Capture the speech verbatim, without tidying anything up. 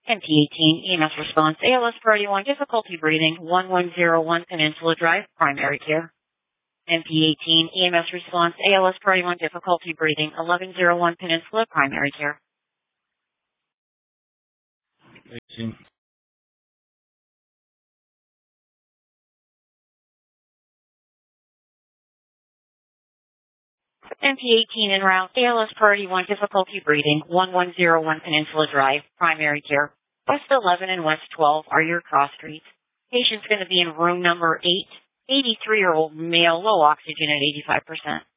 M P eighteen, E M S response, A L S priority one, difficulty breathing, one one zero one Peninsula Drive, primary care. M P eighteen, E M S response, A L S priority one, difficulty breathing, eleven oh one Peninsula, primary care. eighteen. M P eighteen en route, A L S priority one, difficulty breathing, one one zero one Peninsula Drive, primary care. West eleven and West twelve are your cross streets. Patient's going to be in room number eight, eighty-three-year-old male, low oxygen at eighty-five percent.